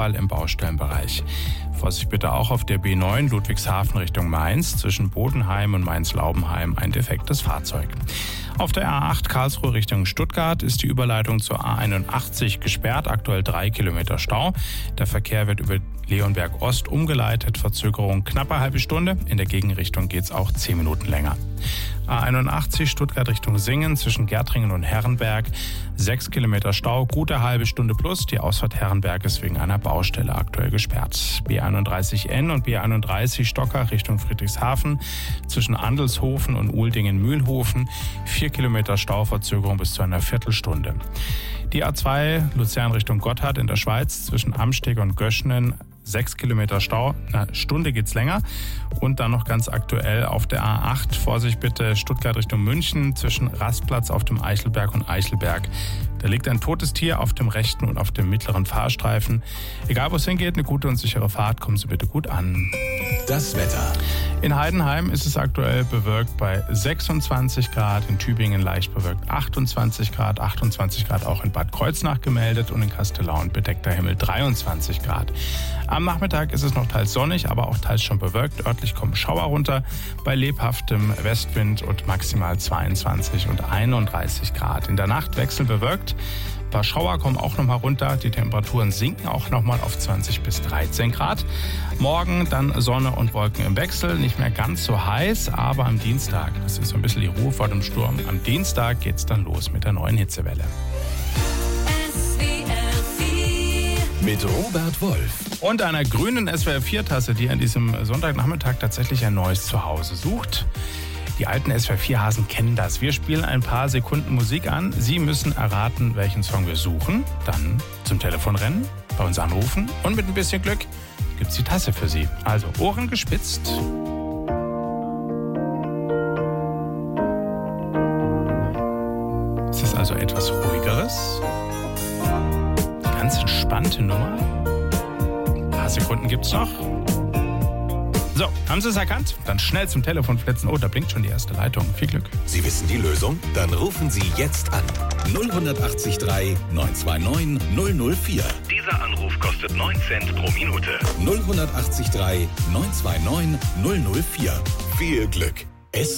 Unfall im Baustellenbereich. Vorsicht bitte auch auf der B9 Ludwigshafen Richtung Mainz. Zwischen Bodenheim und Mainz-Laubenheim ein defektes Fahrzeug. Auf der A8 Karlsruhe Richtung Stuttgart ist die Überleitung zur A81 gesperrt. Aktuell 3 Kilometer Stau. Der Verkehr wird über Leonberg Ost umgeleitet. Verzögerung knappe halbe Stunde. In der Gegenrichtung geht es auch 10 Minuten länger. A81 Stuttgart Richtung Singen zwischen Gärtringen und Herrenberg. 6 Kilometer Stau, gute halbe Stunde plus. Die Ausfahrt Herrenberg ist wegen einer Baustelle aktuell gesperrt. B31N und B31 Stockach Richtung Friedrichshafen zwischen Andelshofen und Uldingen-Mühlhofen. 4 Kilometer Stauverzögerung bis zu einer Viertelstunde. Die A2 Luzern Richtung Gotthard in der Schweiz zwischen Amsteg und Göschenen. 6 Kilometer Stau, eine Stunde geht's länger. Und dann noch ganz aktuell auf der A8, Vorsicht bitte, Stuttgart Richtung München, zwischen Rastplatz auf dem Eichelberg und Eichelberg. Da liegt ein totes Tier auf dem rechten und auf dem mittleren Fahrstreifen. Egal wo es hingeht, eine gute und sichere Fahrt, kommen Sie bitte gut an. Das Wetter. In Heidenheim ist es aktuell bewölkt bei 26 Grad, in Tübingen leicht bewölkt 28 Grad auch in Bad Kreuznach gemeldet und in Kastellaun bedeckter Himmel 23 Grad. Am Nachmittag ist es noch teils sonnig, aber auch teils schon bewölkt. Örtlich kommen Schauer runter bei lebhaftem Westwind und maximal 22 und 31 Grad. In der Nacht wechselnd bewölkt. Ein paar Schauer kommen auch nochmal runter. Die Temperaturen sinken auch nochmal auf 20 bis 13 Grad. Morgen dann Sonne und Wolken im Wechsel. Nicht mehr ganz so heiß, aber am Dienstag, das ist so ein bisschen die Ruhe vor dem Sturm, am Dienstag geht's dann los mit der neuen Hitzewelle. Mit Robert Wolf. Und einer grünen SWR4-Tasse, die an diesem Sonntagnachmittag tatsächlich ein neues Zuhause sucht. Die alten SWR4-Hasen kennen das. Wir spielen ein paar Sekunden Musik an. Sie müssen erraten, welchen Song wir suchen. Dann zum Telefon rennen, bei uns anrufen und mit ein bisschen Glück gibt's die Tasse für Sie. Also Ohren gespitzt. Es ist also etwas Ruhigeres. Ganz entspannte Nummer. Ein paar Sekunden gibt's noch. So, haben Sie es erkannt? Dann schnell zum Telefon flitzen. Oh, da blinkt schon die erste Leitung. Viel Glück. Sie wissen die Lösung? Dann rufen Sie jetzt an. 08083 929 004. Dieser Anruf kostet 9 Cent pro Minute. 08083 929 004. Viel Glück.